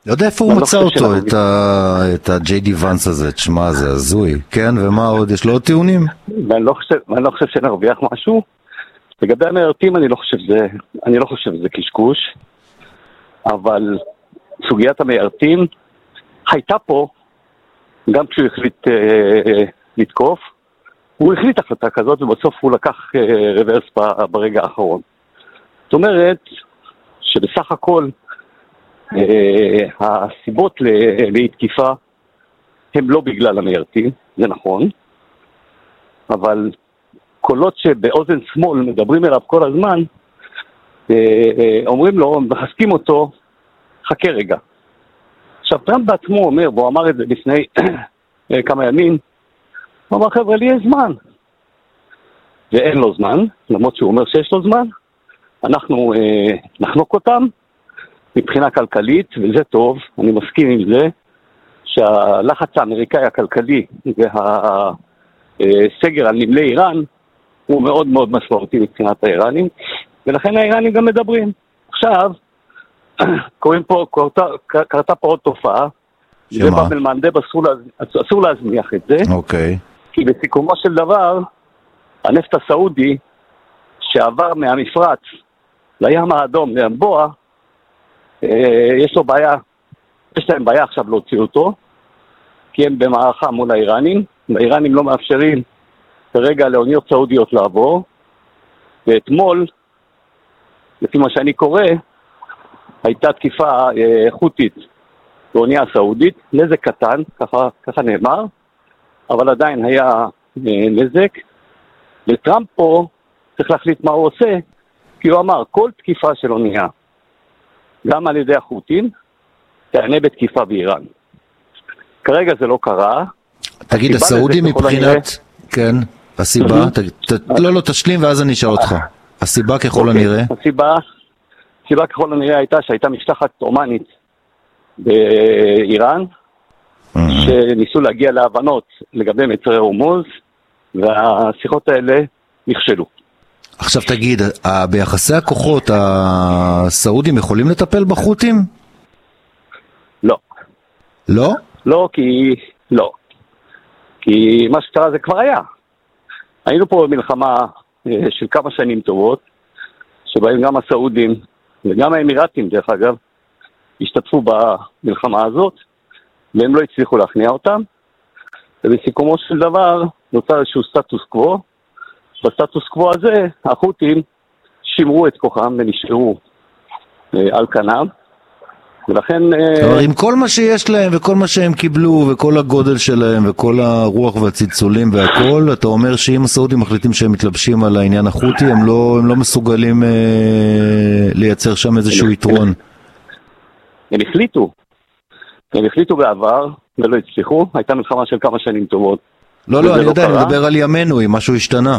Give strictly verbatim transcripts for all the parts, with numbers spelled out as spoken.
לא יודע איפה הוא מצא אותו, את ה-ג'יי די Vance הזה, תשמע, זה הזוי, כן? ומה עוד? יש לו עוד טיעונים? ואני לא חושב שנרוויח משהו. לגבי המיירטים, אני לא חושב זה, אני לא חושב זה קשקוש, אבל סוגיית המיירטים הייתה פה, גם כשהוא החליט אה, לתקוף, הוא החליט החלטה כזאת, ובסוף הוא לקח אה, רוורס ברגע האחרון. זאת אומרת, שבסך הכל, אה, הסיבות להתקיפה, הם לא בגלל המיירטים, זה נכון, אבל קולות שבאוזן שמאל מדברים אליו כל הזמן, אומרים לו, מחזקים אותו, חכה רגע. עכשיו, טראמפ בעצמו אומר, והוא אמר את זה לפני כמה ימים, הוא אמר, חבר'ה, לי יש זמן. ואין לו זמן, למרות שהוא אומר שיש לו זמן, אנחנו אה, נחנוק אותם מבחינה כלכלית, וזה טוב, אני מסכים עם זה, שהלחץ האמריקאי הכלכלי והסגר על נמלי איראן, הוא מאוד מאוד משמעותי מבחינת האיראנים, ולכן האיראנים גם מדברים. עכשיו, קוראים פה, קרתה, קרתה פה עוד תופעה, זה באב אל-מנדב, אסור, אסור להזניח את זה, אוקיי. כי בסיכומו של דבר, הנפט הסעודי, שעבר מהמפרץ לים האדום, לאמבוע, יש לו בעיה, יש להם בעיה עכשיו להוציא אותו, כי הם במערכה מול האיראנים, והאיראנים לא מאפשרים כרגע לאוניות סעודיות לעבור, ואתמול, לפי מה שאני קורא, הייתה תקיפה אה, חותית באונייה הסעודית, נזק קטן, ככה, ככה נאמר, אבל עדיין היה אה, נזק, וטראמפ פה צריך להחליט מה הוא עושה, כי הוא אמר, כל תקיפה של אונייה, גם על ידי החותים, תענה בתקיפה באיראן. כרגע זה לא קרה. תגיד, הסעודים מבחינת, כן, הסיבה, לא, לא, תשלים ואז אני אשאל אותך. הסיבה ככל הנראה? הסיבה, הסיבה ככל הנראה הייתה שהייתה משלחת עות'מאנית באיראן, שניסו להגיע להבנות לגבי מצרי הורמוז, והשיחות האלה נכשלו. עכשיו תגיד, ביחסי הכוחות, הסעודים יכולים לטפל בחותים? לא. לא? לא, כי... לא. כי מה שקרה זה כבר היה. היינו פה במלחמה של כמה שנים טובות, שבהם גם הסעודים וגם האמירתים, דרך אגב, השתתפו במלחמה הזאת, והם לא הצליחו להכניע אותם, ובסיכומו של דבר נוצר איזשהו סטטוס קוו. בסטטוס קוו הזה, החותים שימרו את כוחם ונשארו אה, על כנם, ולכן... כלומר, עם כל מה שיש להם וכל מה שהם קיבלו וכל הגודל שלהם וכל הרוח והצלצולים והכל, אתה אומר שאם הסעודים מחליטים שהם מתלבשים על העניין החותי, הם לא, הם לא מסוגלים אה, לייצר שם איזשהו יתרון. הם החליטו. הם החליטו בעבר ולא הצליחו. הייתה מלחמה של כמה שנים טובות. לא, לא, אני יודע, אני מדבר על ימינו, אם משהו השתנה.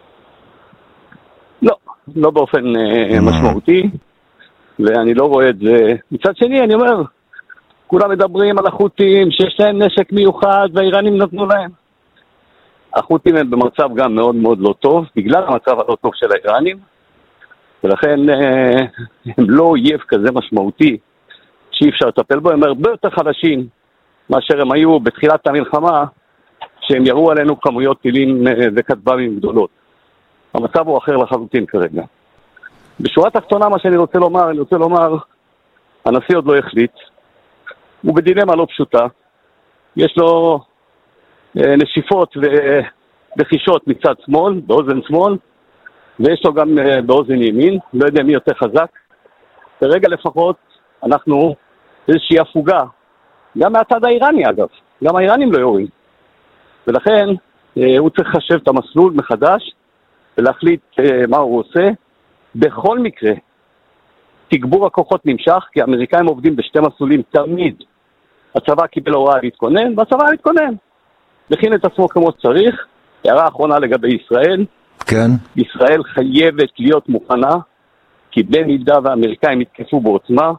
לא, לא באופן אה, משמעותי. ואני לא רואה את זה. מצד שני, אני אומר, כולם מדברים על החותים, שיש להם נשק מיוחד, והאיראנים נתנו להם. החותים הם במצב גם מאוד מאוד לא טוב, בגלל המצב הלא טוב של האיראנים, ולכן אה, הם לא אויב כזה משמעותי, שאי אפשר לטפל בו, הם הרבה יותר חלשים, מאשר הם היו בתחילת המלחמה, שהם יראו עלינו כמויות טילים אה, וכטב"מים גדולות. המצב הוא אחר לחלוטין כרגע. בשורה התחתונה, מה שאני רוצה לומר, אני רוצה לומר, הנשיא עוד לא החליט, הוא בדילמה לא פשוטה, יש לו אה, נשיפות ולחישות מצד שמאל, באוזן שמאל, ויש לו גם אה, באוזן ימין, לא יודע מי יותר חזק, ברגע לפחות אנחנו איזושהי הפוגה, גם מהצד האיראני אגב, גם האיראנים לא יורים, ולכן אה, הוא צריך לחשב את המסלול מחדש, ולהחליט אה, מה הוא עושה, בכל מקרה, תגבור הכוחות נמשך, כי האמריקאים עובדים בשתי מסלולים תמיד. הצבא קיבל הוראה להתכונן, והצבא להתכונן. מכין את עצמו כמו שצריך. הערה האחרונה לגבי ישראל. כן. ישראל חייבת להיות מוכנה, כי במידה והאמריקאים יתקפו בעוצמה,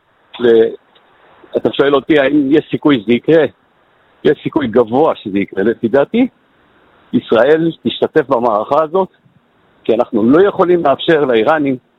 ואתה שואל אותי האם יש סיכוי שזה יקרה, יש סיכוי גבוה שזה יקרה, לפי דעתי. ישראל תשתתף במערכה הזאת, כי אנחנו לא יכולים לאפשר לאיראנים